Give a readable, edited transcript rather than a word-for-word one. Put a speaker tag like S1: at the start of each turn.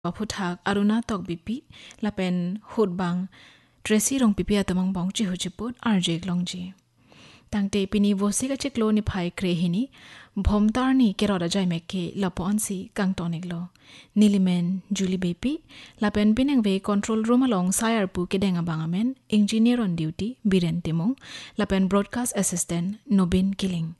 S1: พุทักอารุณาตอกบิปีละเป็นหุดบังเทรซี่รงปิปีอัตมังบองจิหุจิปุดอาร์เจกลองจีตั้งแต่ปีนี้วสิกเจกโลนิพายเครหินีบอมตาร์นีเกรอดใจเมกเกลาปอนซีกังตอนิกโลนิลิเมนจูลีเบปีละเป็นปินังเวคอนโทรลรูมลองไซอาร์ปูเกเดงบังอเมนอินจิเนียร์ออนดิวตี้บิเรนติมงละเป็นบรอดคาสต์แอสซิสแตนต์โนบินกิลิง